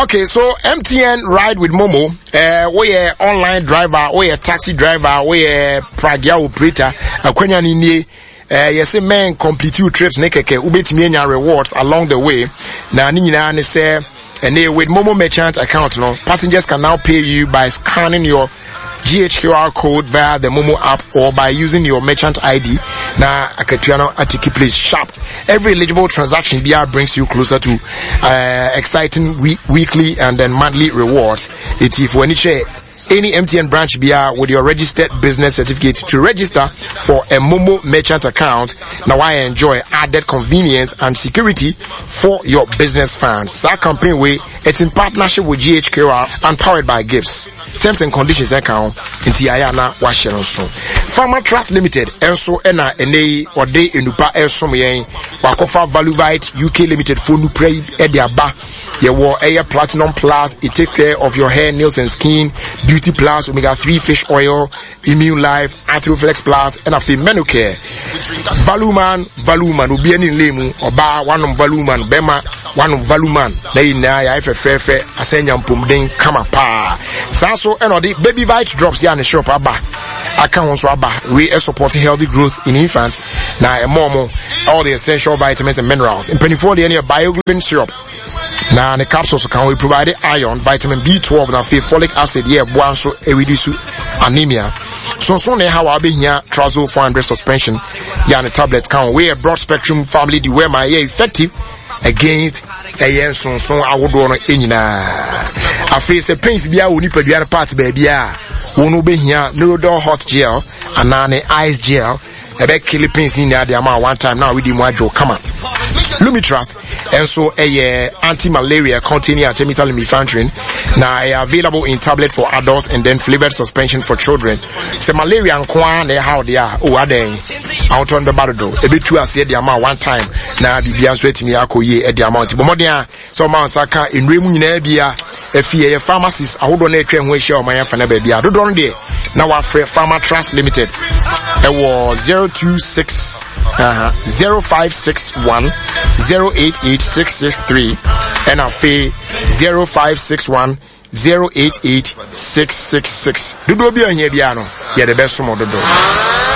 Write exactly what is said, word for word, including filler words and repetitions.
Okay, so M T N Ride with Momo, uh, we are online driver, we are taxi driver, we are pragya operator, uh, kwenya nini, uh, yes, men complete two trips, nekeke, ubetimi enya rewards along the way. Na nini na ne say, and with Momo merchant account, no, passengers can now pay you by scanning your G H Q R code via the Momo app or by using your merchant I D. Now, Akatuano Atiki Place Shop. Every eligible transaction B R brings you closer to uh, exciting week, weekly and then monthly rewards. It's if when you share any M T N branch B R with your registered business certificate to register for a Momo merchant account. Now I enjoy added convenience and security for your business funds. That company way, it's in partnership with G H Q R and powered by Gibbs. Terms and conditions account in Tiayana Washington. Farmer Trust Limited, also ena ene or day inupa elsom yen wakofa Valuvite U K Limited for nu pray ediaba. Ye war air platinum plus, it takes care of your hair, nails and skin. Beauty Plus, Omega three Fish Oil, Immune Life, Arthroflex Plus, and a few menu care. Valuman, Valuman, Ubiani Lemu, Oba, one of Valuman, Bema, one of Valuman. They na ya F F F, Asenya Pumding, Kamapa. Saso, and the baby vite drops here in the shop, Abba. Accounts Abba. We are supporting healthy growth in infants. Now, a momo, all the essential vitamins and minerals. In twenty-four, the bioglobin syrup. Now, the capsules can we provide iron, vitamin B twelve, and folic acid, yeah, so e reduce anemia. So so ne how I be here Trazol four hundred suspension ya the tablet can we a broad spectrum family the way my effective against a yen so so I would want nyina. I face a pains bia woni padua part baby a wonu be here Neurodol hot gel and an ice gel e be kill pains ni na dey am one time now we dey mo adwo come on. Lumitrust and so a uh, anti-malaria containing artemether lumefantrine now uh, available in tablet for adults and then flavored suspension for children. So malaria and kwan how they are oh are they out on the bardo a bit too as the amount one time now the bian sweating yako ye at the amount but more so man saka in remu bia if you a pharmacist I would on a train we share my fan baby I don't there now our Farmer Trust Limited it was zero two six uh zero five six one zero eight eight six six three and a fee zero five six one zero eight eight six six six. Do do be on here, Biano. Yeah, the best from all the door.